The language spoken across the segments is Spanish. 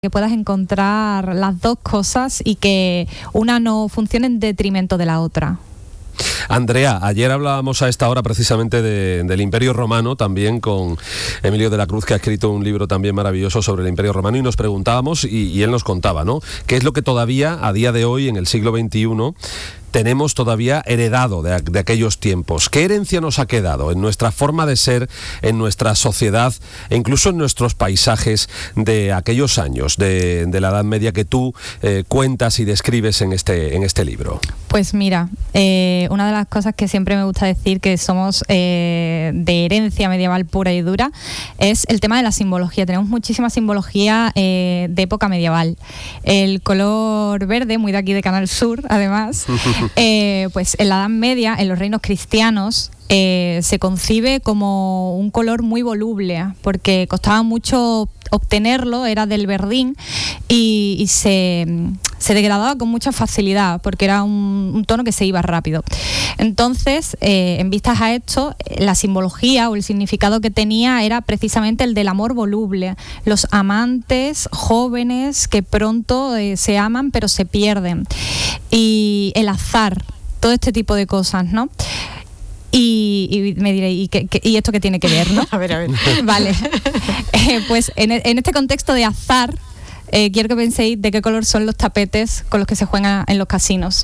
que puedas encontrar las dos cosas y que una no funcione en detrimento de la otra. Andrea, ayer hablábamos a esta hora precisamente del Imperio Romano, también con Emilio de la Cruz, que ha escrito un libro también maravilloso sobre el Imperio Romano, y nos preguntábamos, y él nos contaba, ¿no?, qué es lo que todavía, a día de hoy, en el siglo XXI, tenemos todavía heredado de aquellos tiempos. ¿Qué herencia nos ha quedado en nuestra forma de ser, en nuestra sociedad e incluso en nuestros paisajes de aquellos años de la Edad Media que tú cuentas y describes en este libro? Pues mira, una de las cosas que siempre me gusta decir que somos de herencia medieval pura y dura es el tema de la simbología. Tenemos muchísima simbología de época medieval. El color verde, muy de aquí de Canal Sur, además, pues en la Edad Media, en los reinos cristianos, se concibe como un color muy voluble, porque costaba mucho obtenerlo, era del verdín, y se degradaba con mucha facilidad, porque era un tono que se iba rápido. Entonces, en vistas a esto, la simbología o el significado que tenía era precisamente el del amor voluble, los amantes jóvenes que pronto se aman pero se pierden, y el azar, todo este tipo de cosas, ¿no? Y me diré, ¿y esto qué tiene que ver, no? A ver. Vale. Pues en este contexto de azar, quiero que penséis de qué color son los tapetes con los que se juegan en los casinos.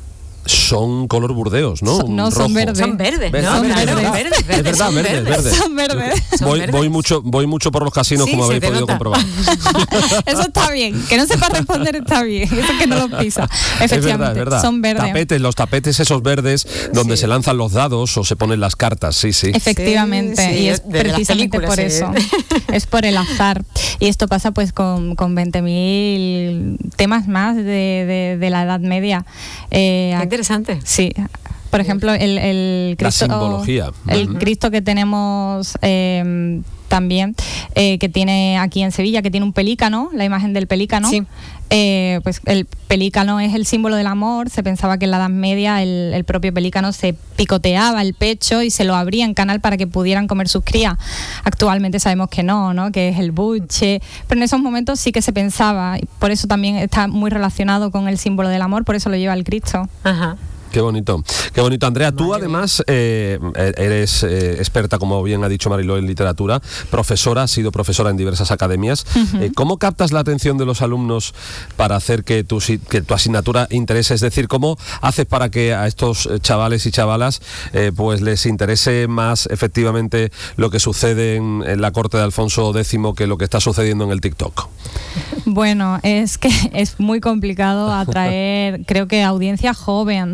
Son color burdeos, ¿no? Son verdes. Son verdes, ¿no? Son Claro, verdes. Es verdad, verdes. Son verdes. Voy mucho por los casinos, sí, como habéis podido comprobar. Eso está bien. Que no sepa responder está bien. Eso que no lo pisa. Efectivamente, es verdad. Son verdes. Los tapetes esos verdes donde se lanzan los dados o se ponen las cartas, sí. Efectivamente, sí, y es precisamente por eso. Es por el azar. Y esto pasa pues con 20.000 temas más de la Edad Media. Interesante. Sí. Por ejemplo, el Cristo, la simbología. El Cristo que tenemos también, que tiene aquí en Sevilla, que tiene un pelícano, la imagen del pelícano. Sí. Pues el pelícano es el símbolo del amor. Se pensaba que en la Edad Media el propio pelícano se picoteaba el pecho y se lo abría en canal para que pudieran comer sus crías. Actualmente sabemos que no, que es el buche, pero en esos momentos sí que se pensaba, y por eso también está muy relacionado con el símbolo del amor, por eso lo lleva el Cristo. Ajá. Qué bonito. Andrea, tú además eres experta, como bien ha dicho Mariló, en literatura, profesora, has sido profesora en diversas academias. Uh-huh. ¿Cómo captas la atención de los alumnos para hacer que tu asignatura interese? Es decir, ¿cómo haces para que a estos chavales y chavalas pues les interese más efectivamente lo que sucede en la corte de Alfonso X que lo que está sucediendo en el TikTok? Bueno, es que es muy complicado atraer, creo que audiencia joven.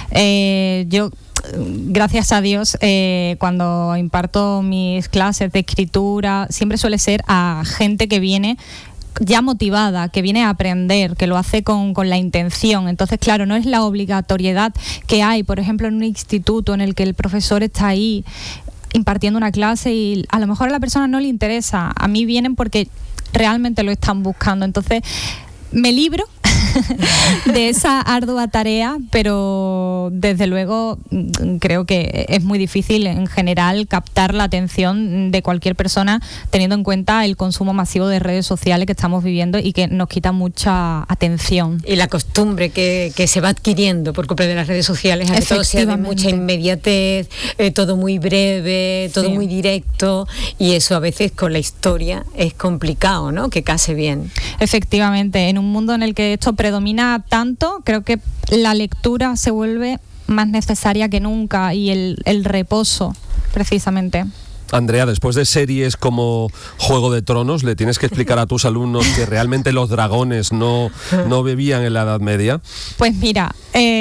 Yo, gracias a Dios, cuando imparto mis clases de escritura, siempre suele ser a gente que viene ya motivada, que viene a aprender, que lo hace con la intención. Entonces, claro, no es la obligatoriedad que hay, por ejemplo, en un instituto en el que el profesor está ahí impartiendo una clase y a lo mejor a la persona no le interesa. A mí vienen porque realmente lo están buscando. Entonces, me libro de esa ardua tarea, pero desde luego creo que es muy difícil en general captar la atención de cualquier persona, teniendo en cuenta el consumo masivo de redes sociales que estamos viviendo y que nos quita mucha atención. Y la costumbre que se va adquiriendo por culpa de las redes sociales, a que todo sea de mucha inmediatez, todo muy breve, todo muy directo, y eso a veces con la historia es complicado, ¿no?, que case bien. Efectivamente, en un mundo en el que esto predomina tanto, creo que la lectura se vuelve más necesaria que nunca, y el reposo, precisamente. Andrea, después de series como Juego de Tronos, ¿le tienes que explicar a tus alumnos que realmente los dragones no bebían en la Edad Media? Pues mira,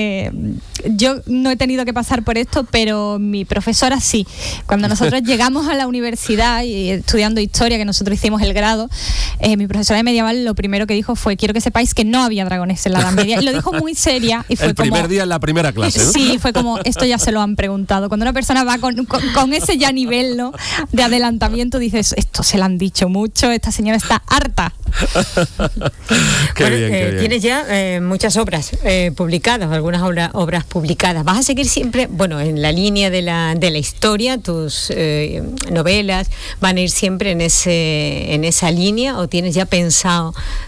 yo no he tenido que pasar por esto, pero mi profesora sí. Cuando nosotros llegamos a la universidad y estudiando historia, que nosotros hicimos el grado, mi profesora de medieval lo primero que dijo fue: quiero que sepáis que no había dragones en la Edad Media. Y lo dijo muy seria. Y fue el primer día en la primera clase, ¿no? Sí, fue como, esto ya se lo han preguntado. Cuando una persona va con ese ya nivel, ¿no?, de adelantamiento, dices, esto se lo han dicho mucho, esta señora está harta. Qué bien. Tienes ya muchas obras publicadas, algunas obras publicadas. ¿Vas a seguir siempre, en la línea de la historia, tus novelas van a ir siempre en esa línea, o tienes ya pensado